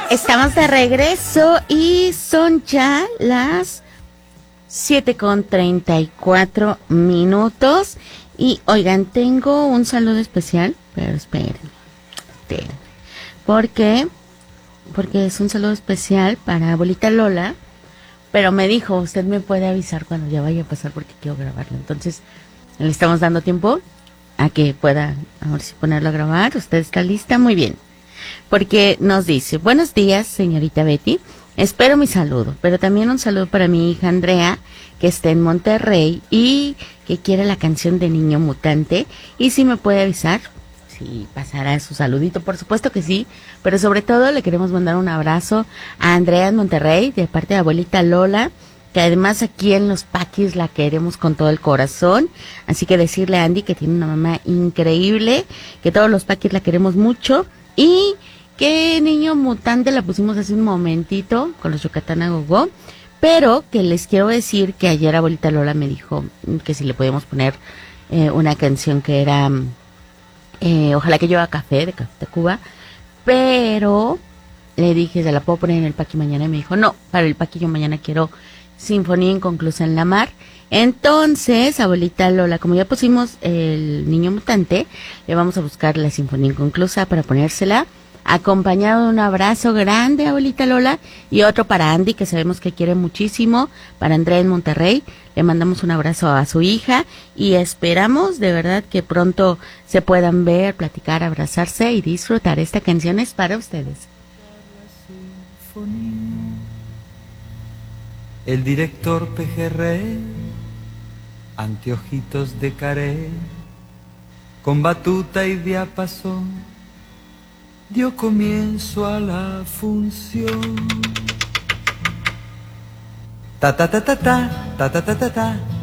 Estamos de regreso y son ya las 7:34. Y oigan, tengo un saludo especial, pero esperen. ¿Por qué? Porque es un saludo especial para abuelita Lola, pero me dijo, usted me puede avisar cuando ya vaya a pasar porque quiero grabarlo. Entonces, le estamos dando tiempo a que pueda, a ver si ponerlo a grabar. ¿Usted está lista? Muy bien. Porque nos dice, buenos días, señorita Betty, espero mi saludo, pero también un saludo para mi hija Andrea, que está en Monterrey y que quiere la canción de Niño Mutante, y si me puede avisar, si pasará su saludito, por supuesto que sí, pero sobre todo le queremos mandar un abrazo a Andrea en Monterrey, de parte de abuelita Lola, que además aquí en Los Paquis la queremos con todo el corazón, así que decirle a Andy que tiene una mamá increíble, que todos los Paquis la queremos mucho, y que Niño Mutante la pusimos hace un momentito con los Yucatán a Gogo, pero que les quiero decir que ayer abuelita Lola me dijo que si le podíamos poner una canción que era Ojalá que llueva café, de Café Tacuba, pero le dije, ¿se la puedo poner en el Paqui mañana? Y me dijo, no, para el Paqui yo mañana quiero Sinfonía Inconclusa en la Mar. Entonces, abuelita Lola, como ya pusimos el Niño Mutante, le vamos a buscar la Sinfonía Inconclusa para ponérsela, acompañado de un abrazo grande, abuelita Lola, y otro para Andy, que sabemos que quiere muchísimo, para Andrea en Monterrey. Le mandamos un abrazo a su hija y esperamos de verdad que pronto se puedan ver, platicar, abrazarse y disfrutar. Esta canción es para ustedes. El director Pejerrey, anteojitos de caré, con batuta y diapasón, dio comienzo a la función. Ta ta ta ta ta, ta ta ta ta ta,